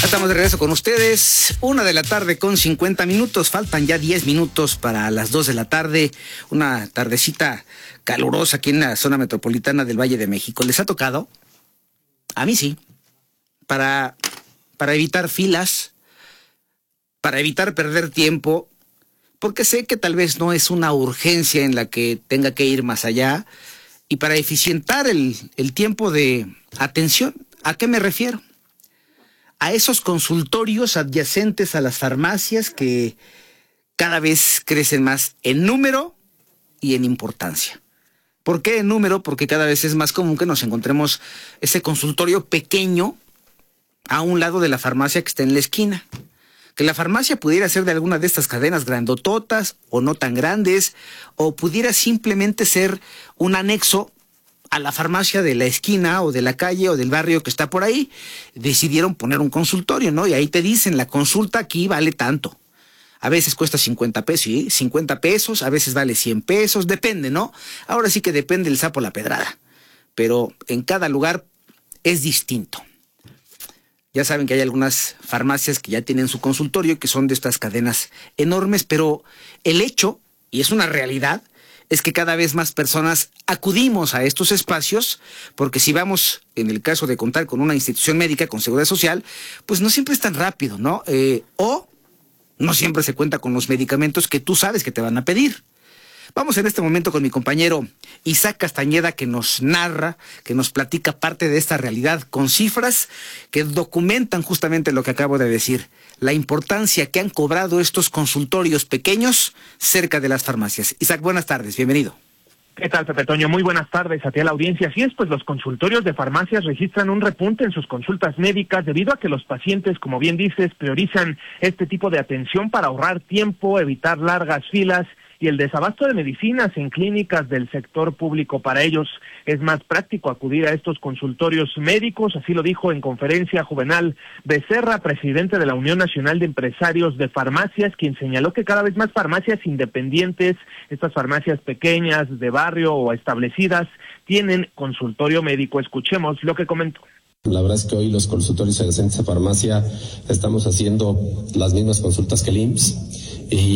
Estamos de regreso con ustedes, 1:50 p.m. Faltan ya 10 minutos para las 2 de la tarde. Una tardecita calurosa aquí en la zona metropolitana del Valle de México. ¿Les ha tocado? A mí sí. Para evitar filas, para evitar perder tiempo, porque sé que tal vez no es una urgencia en la que tenga que ir más allá, y para eficientar el tiempo de atención. ¿A qué me refiero? A esos consultorios adyacentes a las farmacias que cada vez crecen más en número y en importancia. ¿Por qué en número? Porque cada vez es más común que nos encontremos ese consultorio pequeño a un lado de la farmacia que está en la esquina. Que la farmacia pudiera ser de alguna de estas cadenas grandototas o no tan grandes, o pudiera simplemente ser un anexo a la farmacia de la esquina o de la calle o del barrio que está por ahí. Decidieron poner un consultorio, ¿no? Y ahí te dicen, la consulta aquí vale tanto. A veces cuesta 50 pesos, ¿sí? 50 pesos, a veces vale 100 pesos, depende, ¿no? Ahora sí que depende el sapo la pedrada. Pero en cada lugar es distinto. Ya saben que hay algunas farmacias que ya tienen su consultorio, que son de estas cadenas enormes, pero el hecho, y es una realidad, es que cada vez más personas acudimos a estos espacios, porque si vamos, en el caso de contar con una institución médica, con seguridad social, pues no siempre es tan rápido, ¿no? O no siempre se cuenta con los medicamentos que tú sabes que te van a pedir. Vamos en este momento con mi compañero Isaac Castañeda, que nos narra, que nos platica parte de esta realidad con cifras que documentan justamente lo que acabo de decir, la importancia que han cobrado estos consultorios pequeños cerca de las farmacias. Isaac, buenas tardes, bienvenido. ¿Qué tal, Pepe Toño? Muy buenas tardes a ti, a la audiencia. Así es, pues los consultorios de farmacias registran un repunte en sus consultas médicas debido a que los pacientes, como bien dices, priorizan este tipo de atención para ahorrar tiempo, evitar largas filas y el desabasto de medicinas en clínicas del sector público. Para ellos es más práctico acudir a estos consultorios médicos, así lo dijo en conferencia Juvenal Becerra, presidente de la Unión Nacional de Empresarios de Farmacias, quien señaló que cada vez más farmacias independientes, estas farmacias pequeñas de barrio o establecidas, tienen consultorio médico. Escuchemos lo que comentó. La verdad es que hoy los consultorios adyacentes a farmacia estamos haciendo las mismas consultas que el IMSS y